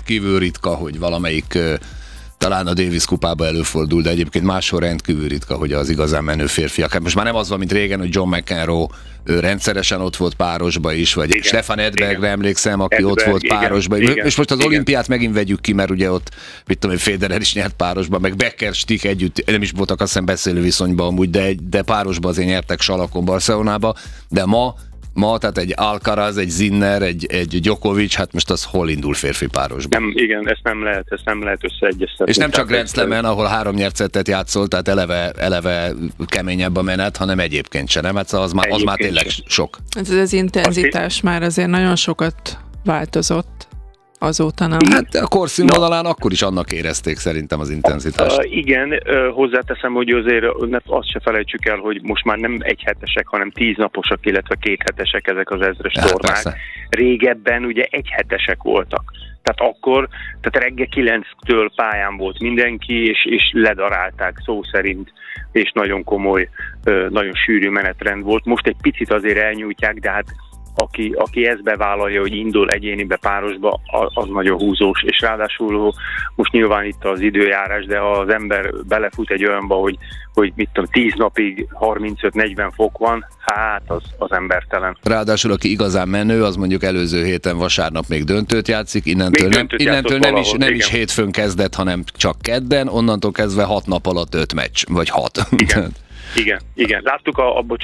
rendkívül ritka, hogy valamelyik talán a Davis kupába előfordul, de egyébként máshol rendkívül ritka, hogy az igazán menő férfiak. Most már nem az van, mint régen, hogy John McEnroe rendszeresen ott volt párosba is, vagy igen, Stefan Edbergre emlékszem, aki Edberg, ott volt párosba. Igen, és most az olimpiát megint vegyük ki, mert ugye ott, mit tudom, Federer is nyert párosba, meg Becker, Stich együtt, nem is voltak azt hiszem beszélő viszonyban amúgy, de párosba azért nyertek Salakon, Barcelonába, de ma, tehát egy Alcaraz, egy Sinner, egy Djokovic, hát most az hol indul férfi párosban? Nem, igen, ezt nem lehet összeegyeztetni. És nem csak Grand Slamen, ahol 3 nyert szettet játszol, tehát eleve keményebb a menet, hanem egyébként sem, nem? Hát az már tényleg sok. Ez az intenzitás már azért nagyon sokat változott. Azóta nem. Hát a korszínvonalán akkor is annak érezték szerintem az intenzitást. Igen, hozzáteszem, hogy azért azt se felejtsük el, hogy most már nem 1 hetesek, hanem 10 naposak, illetve 2 hetesek ezek az ezres tornák. Persze. Régebben ugye 1 hetesek voltak. Tehát reggel 9-től pályán volt mindenki, és ledarálták szó szerint, és nagyon komoly, nagyon sűrű menetrend volt. Most egy picit azért elnyújtják, de hát aki ezt bevállalja, hogy indul egyénibe párosba, az nagyon húzós, és ráadásul most nyilván itt az időjárás, de ha az ember belefut egy olyanba, hogy mit tudom, 10 napig 35-40 fok van, hát az embertelen. Ráadásul aki igazán menő, az mondjuk előző héten vasárnap még döntőt játszik, innentől nem is hétfőn kezdett, hanem csak kedden, onnantól kezdve 6 nap alatt 5 meccs, vagy 6. Igen. Láttuk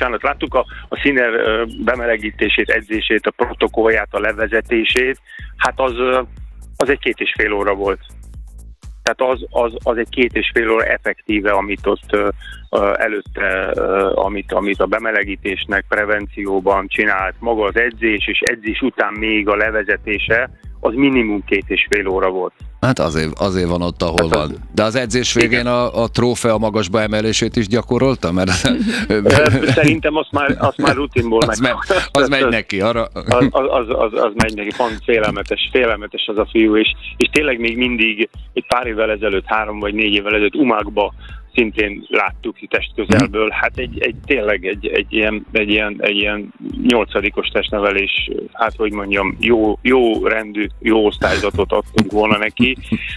a Sinner bemelegítését, edzését, a protokollját, a levezetését, hát az egy 2,5 óra volt. Tehát az egy 2,5 óra effektíve, amit ott előtte, amit a bemelegítésnek prevencióban csinált maga az edzés, és edzés után még a levezetése, az minimum 2,5 óra volt. Hát azért van ott, ahol van. De az edzés végén a trófea magasba emelését is gyakorolta? Mert szerintem azt már rutinból az megy neki. Az megy neki, pont félelmetes az a fiú, és tényleg még mindig egy pár évvel ezelőtt, 3 vagy 4 évvel ezelőtt Umákba szintén láttuk testközelből, hát tényleg egy ilyen 8-os testnevelés, hát hogy mondjam, jó rendű, jó osztályzatot adtunk volna neki,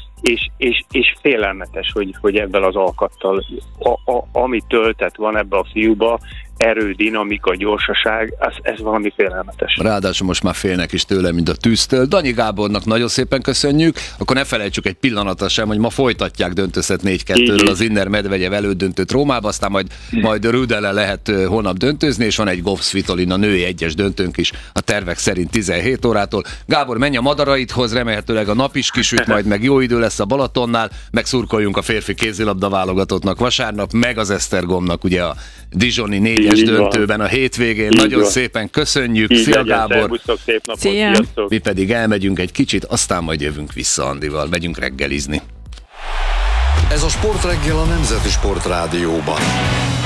és félelmetes, hogy ebben az alkattal, ami töltet van ebbe a fiúba, erő, dinamika, gyorsaság, ez valami félelmetes. Ráadásul most már félnek is tőle, mint a tűztől. Danyi Gábornak nagyon szépen köszönjük. Akkor ne felejtsük egy pillanatra sem, hogy ma folytatják döntőszett 4-2-ről az Sinner Medvegyev elődöntőt Rómába, aztán majd Rüdele lehet holnap döntőzni, és van egy Goff Svitolina női 1-es döntőnk is a tervek szerint 17 órától. Gábor, menj a madaraidhoz, remélhetőleg a nap is kisüt, majd meg jó idő lesz a Balatonnál, meg szurkoljunk a férfi kézilabda válogatottnak vasárnap, meg az Esztergomnak ugye a Dijoni 4-es döntőben a hétvégén. Nagyon szépen köszönjük. Szia Gábor! Szép napot! Mi pedig elmegyünk egy kicsit, aztán majd jövünk vissza Andival. Megyünk reggelizni. Ez a Sportreggel a Nemzeti Sportrádióban.